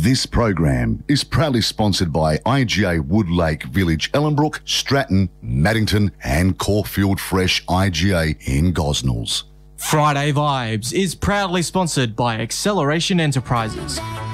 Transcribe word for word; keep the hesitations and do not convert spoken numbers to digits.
This program is proudly sponsored by I G A Woodlake Village, Ellenbrook, Stratton, Maddington and Caulfield Fresh I G A in Gosnells. Friday Vibes is proudly sponsored by Acceleration Enterprises.